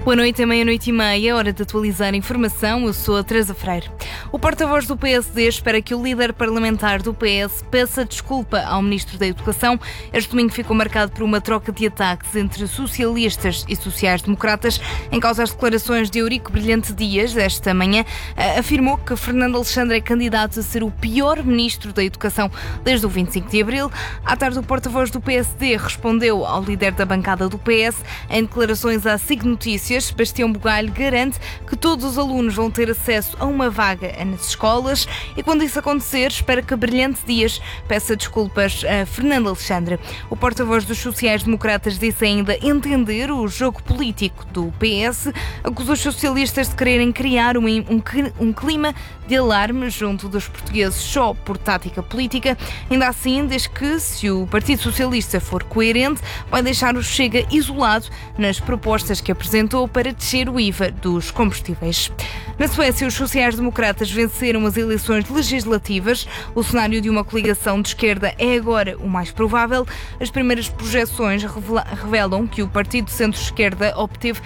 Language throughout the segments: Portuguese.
Boa noite, é 00:30, hora de atualizar a informação. Eu sou a Teresa Freire. O porta-voz do PSD espera que o líder parlamentar do PS peça desculpa ao Ministro da Educação. Este domingo ficou marcado por uma troca de ataques entre socialistas e sociais-democratas. Em causa as declarações de Eurico Brilhante Dias, esta manhã, afirmou que Fernando Alexandre é candidato a ser o pior Ministro da Educação desde o 25 de abril. À tarde, o porta-voz do PSD respondeu ao líder da bancada do PS. Em declarações à SIG Notícias, Sebastião Bugalho garante que todos os alunos vão ter acesso a uma vaga nas escolas e, quando isso acontecer, espera que Brilhante Dias peça desculpas a Fernando Alexandre. O porta-voz dos sociais-democratas disse ainda entender o jogo político do PS, acusou os socialistas de quererem criar um clima de alarme junto dos portugueses só por tática política. Ainda assim, diz que, se o Partido Socialista for coerente, vai deixar o Chega isolado nas propostas que apresentou para descer o IVA dos combustíveis. Na Suécia, os sociais-democratas venceram as eleições legislativas. O cenário de uma coligação de esquerda é agora o mais provável. As primeiras projeções revelam que o partido centro-esquerda obteve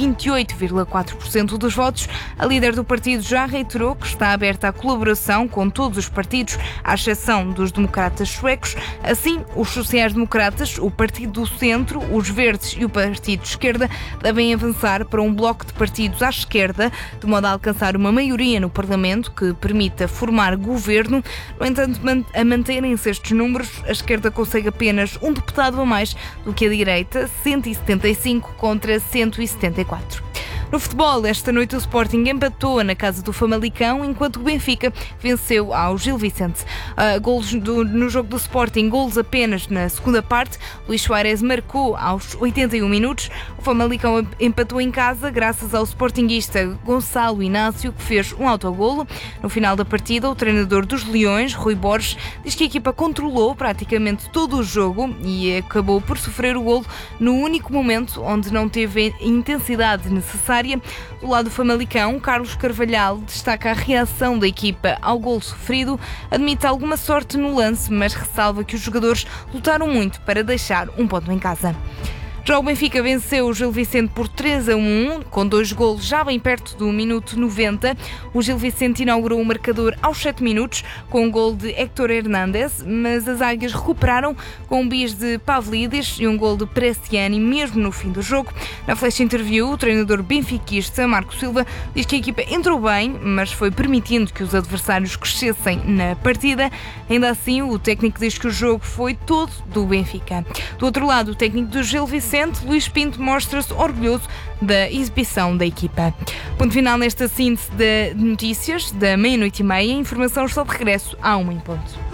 28,4% dos votos. A líder do partido já reiterou que está aberta à colaboração com todos os partidos, à exceção dos democratas suecos. Assim, os sociais-democratas, o Partido do Centro, os Verdes e o Partido de Esquerda devem avançar para um bloco de partidos à esquerda, de modo a alcançar uma maioria no Parlamento que permita formar governo. No entanto, a manterem-se estes números, a esquerda consegue apenas um deputado a mais do que a direita, 175 contra 174. No futebol, esta noite o Sporting empatou na casa do Famalicão, enquanto o Benfica venceu ao Gil Vicente. No jogo do Sporting, golos apenas na segunda parte. Luís Soares marcou aos 81 minutos. O Famalicão empatou em casa graças ao sportinguista Gonçalo Inácio, que fez um autogolo. No final da partida, o treinador dos Leões, Rui Borges, diz que a equipa controlou praticamente todo o jogo e acabou por sofrer o golo no único momento onde não teve a intensidade necessária. Do lado do Famalicão, Carlos Carvalhal destaca a reação da equipa ao golo sofrido, admite alguma sorte no lance, mas ressalva que os jogadores lutaram muito para deixar um ponto em casa. Já o Benfica venceu o Gil Vicente por 3-1, com 2 golos já bem perto do minuto 90. O Gil Vicente inaugurou o marcador aos 7 minutos, com um gol de Héctor Hernández, mas as águias recuperaram com um bis de Pavlidis e um gol de Bresciani, mesmo no fim do jogo. Na flash interview, o treinador benfiquista, Marco Silva, diz que a equipa entrou bem, mas foi permitindo que os adversários crescessem na partida. Ainda assim, o técnico diz que o jogo foi todo do Benfica. Do outro lado, o técnico do Gil Vicente, Luís Pinto, mostra-se orgulhoso da exibição da equipa. Ponto final nesta síntese de notícias da 00:30. A informação está de regresso à 1 em ponto.